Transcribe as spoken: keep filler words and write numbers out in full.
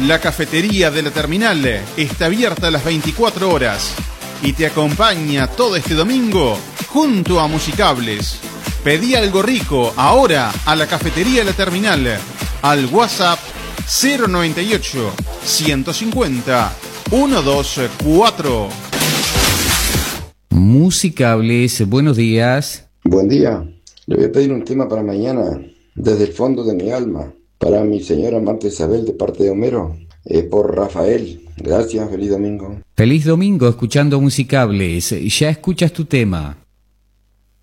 La cafetería de la terminal está abierta a las veinticuatro horas y te acompaña todo este domingo junto a Musicables. Pedí algo rico ahora a la cafetería de la terminal al WhatsApp cero noventa y ocho, ciento cincuenta, ciento veinticuatro. Musicables, buenos días. Buen día. Le voy a pedir un tema para mañana, desde el fondo de mi alma, para mi señora Marta Isabel de parte de Homero, eh, por Rafael. Gracias, feliz domingo. Feliz domingo escuchando Musicables. Ya escuchas tu tema.